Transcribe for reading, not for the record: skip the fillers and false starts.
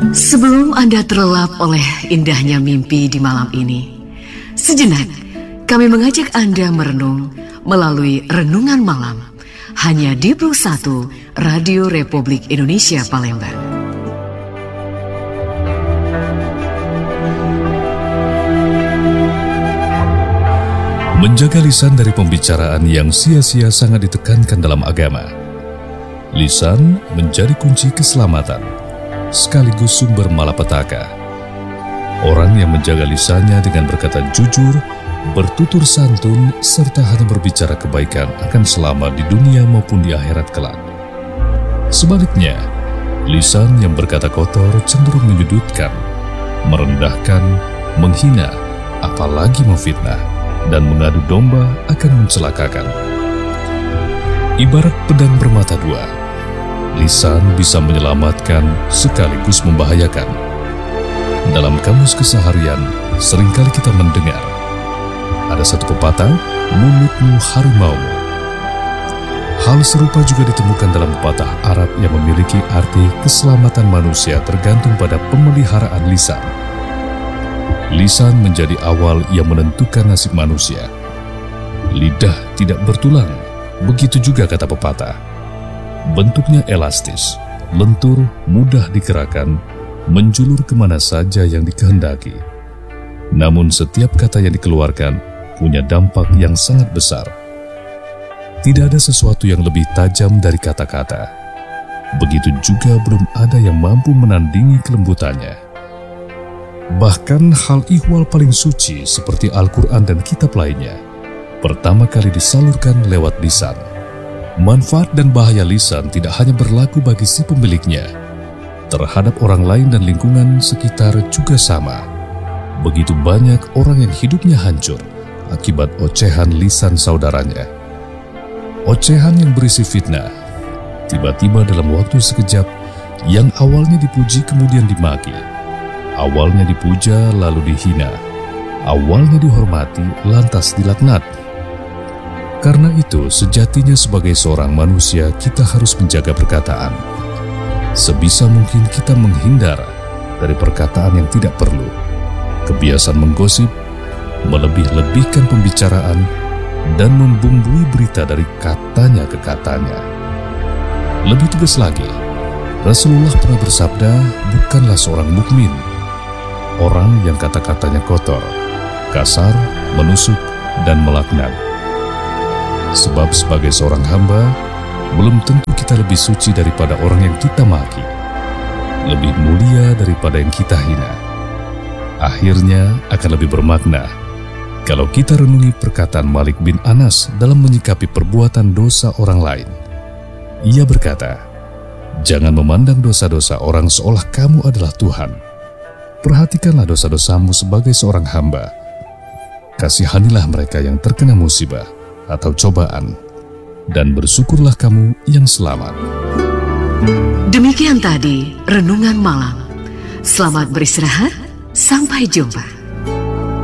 Sebelum Anda terlelap oleh indahnya mimpi di malam ini, sejenak kami mengajak Anda merenung melalui Renungan Malam hanya di Plus 1 Radio Republik Indonesia Palembang. Menjaga lisan dari pembicaraan yang sia-sia sangat ditekankan dalam agama. Lisan menjadi kunci keselamatan, sekaligus sumber malapetaka. Orang yang menjaga lisannya dengan berkata jujur, bertutur santun, serta hanya berbicara kebaikan akan selamat di dunia maupun di akhirat kelak. Sebaliknya, lisan yang berkata kotor cenderung menyudutkan, merendahkan, menghina, apalagi memfitnah, dan mengadu domba akan mencelakakan. Ibarat pedang bermata dua, lisan bisa menyelamatkan sekaligus membahayakan. Dalam kamus keseharian, seringkali kita mendengar, ada satu pepatah, mulutmu harimaumu. Hal serupa juga ditemukan dalam pepatah Arab yang memiliki arti keselamatan manusia tergantung pada pemeliharaan lisan. Lisan menjadi awal yang menentukan nasib manusia. Lidah tidak bertulang, begitu juga kata pepatah. Bentuknya elastis, lentur, mudah digerakkan, menjulur kemana saja yang dikehendaki. Namun setiap kata yang dikeluarkan punya dampak yang sangat besar. Tidak ada sesuatu yang lebih tajam dari kata-kata. Begitu juga belum ada yang mampu menandingi kelembutannya. Bahkan hal ihwal paling suci seperti Al-Quran dan kitab lainnya, pertama kali disalurkan lewat lisan. Manfaat dan bahaya lisan tidak hanya berlaku bagi si pemiliknya, terhadap orang lain dan lingkungan sekitar juga sama. Begitu banyak orang yang hidupnya hancur akibat ocehan lisan saudaranya. Ocehan yang berisi fitnah, tiba-tiba dalam waktu sekejap, yang awalnya dipuji kemudian dimaki. Awalnya dipuja lalu dihina, awalnya dihormati lantas dilaknat. Karena itu sejatinya sebagai seorang manusia kita harus menjaga perkataan. Sebisa mungkin kita menghindar dari perkataan yang tidak perlu, kebiasaan menggosip, melebih-lebihkan pembicaraan, dan membumbui berita dari katanya ke katanya. Lebih tegas lagi, Rasulullah pernah bersabda, bukanlah seorang mukmin orang yang kata-katanya kotor, kasar, menusuk, dan melaknat. Sebab sebagai seorang hamba, belum tentu kita lebih suci daripada orang yang kita maki, lebih mulia daripada yang kita hina. Akhirnya akan lebih bermakna kalau kita renungi perkataan Malik bin Anas dalam menyikapi perbuatan dosa orang lain. Ia berkata, jangan memandang dosa-dosa orang seolah kamu adalah Tuhan. Perhatikanlah dosa-dosamu sebagai seorang hamba. Kasihanilah mereka yang terkena musibah atau cobaan, dan bersyukurlah kamu yang selamat. Demikian tadi Renungan Malam. Selamat beristirahat, sampai jumpa.